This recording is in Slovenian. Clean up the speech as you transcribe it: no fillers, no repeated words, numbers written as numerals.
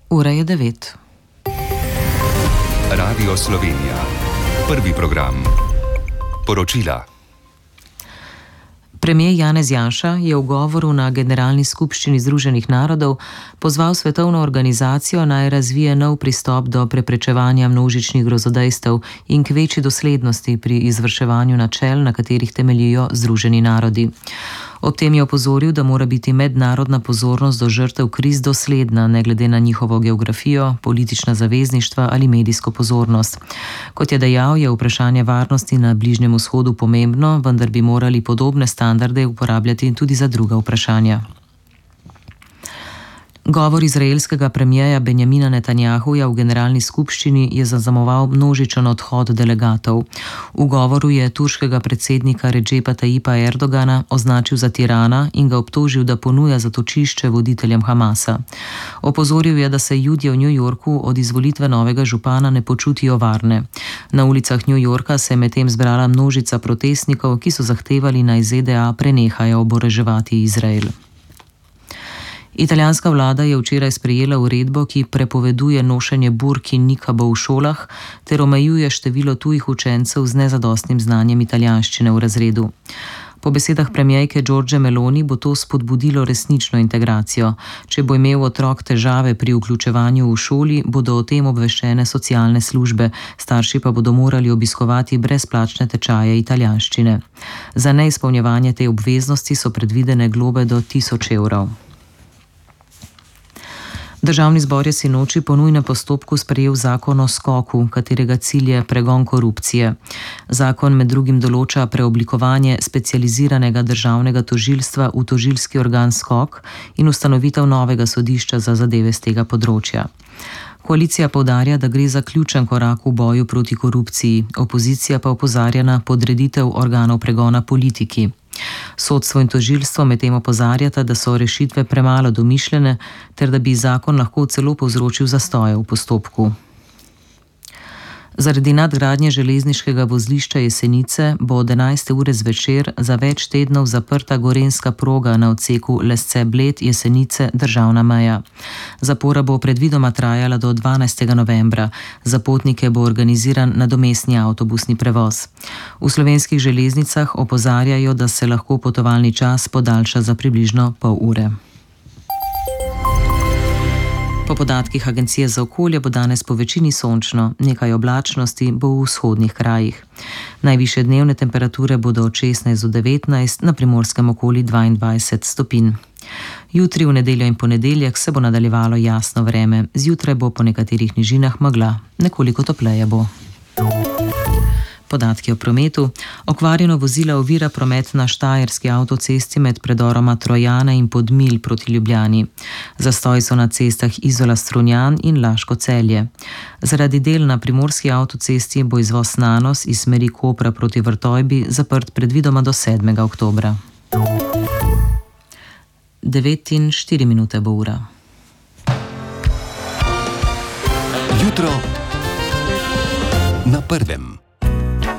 Ura je 9. Radio Slovenija. Prvi program. Poročila. Premier Janez Janša je v govoru na Generalni skupščini Združenih narodov pozval svetovno organizacijo naj razvije nov pristop do preprečevanja množičnih grozodejstev in k večji doslednosti pri izvrševanju načel, na katerih temeljijo Združeni narodi. Ob tem je opozoril, da mora biti mednarodna pozornost do žrtev kriz dosledna, ne glede na njihovo geografijo, politična zavezništva ali medijsko pozornost. Kot je dejal, je vprašanje varnosti na Bližnjem vzhodu pomembno, vendar bi morali podobne standarde uporabljati tudi za druga vprašanja. Govor izraelskega premierja Benjamina Netanjahuja v Generalni skupščini je zaznamoval množičen odhod delegatov. V govoru je turškega predsednika Redžepa Tayyipa Erdogana označil za tirana in ga obtožil, da ponuja zatočišče voditeljem Hamasa. Opozoril je, da se Judje v New Yorku od izvolitve novega župana ne počutijo varne. Na ulicah New Yorka se je medtem zbrala množica protestnikov, ki so zahtevali, naj ZDA prenehajo oboroževati Izrael. Italijanska vlada je včeraj sprejela uredbo, ki prepoveduje nošenje burk in nikabov v šolah ter omejuje število tujih učencev z nezadostnim znanjem italijanščine v razredu. Po besedah premierke Giorgie Meloni bo to spodbudilo resnično integracijo. Če bo imel otrok težave pri vključevanju v šoli, bodo o tem obveščene socialne službe, starši pa bodo morali obiskovati brezplačne tečaje italijanščine. Za neizpolnjevanje te obveznosti so predvidene globe do 1000 evrov. Državni zbor je sinoči po nujnem postopku sprejel zakon o skoku, katerega cilj je pregon korupcije. Zakon med drugim določa preoblikovanje specializiranega državnega tožilstva v tožilski organ Skok in ustanovitev novega sodišča za zadeve z tega področja. Koalicija poudarja, da gre za ključen korak v boju proti korupciji, opozicija pa opozarja na podreditev organov pregona politiki. Sodstvo in tožilstvo medtem opozarjata, da so rešitve premalo domišljene ter da bi zakon lahko celo povzročil zastoje v postopku. Zaradi nadgradnje železniškega vozlišča Jesenice bo od 11. ure zvečer za več tednov zaprta gorenjska proga na odseku Lesce-Bled Jesenice državna meja. Zapora bo predvidoma trajala do 12. novembra. Za potnike bo organiziran nadomestni avtobusni prevoz. V Slovenskih železnicah opozarjajo, da se lahko potovalni čas podaljša za približno pol ure. Po podatkih Agencije za okolje bo danes po večini sončno, nekaj oblačnosti bo v vzhodnih krajih. Najvišje dnevne temperature bodo od 16 do 19, na Primorskem okoli 22 stopinj. Jutri, v nedeljo in ponedeljek se bo nadaljevalo jasno vreme, zjutraj bo po nekaterih nižinah megla, nekoliko topleje bo. Podatki o prometu. Okvarjeno vozilo ovira promet na štajerski avtocesti med predoroma Trojane in Podmilj proti Ljubljani. Zastoji so na cestah Izola-Strunjan in Laško-Celje. Zaradi del na primorski avtocesti bo izvoz Nanos iz smeri Kopra proti Vrtojbi zaprt predvidoma do 7. oktobra. 9:04 bo ura. Jutro na prvem.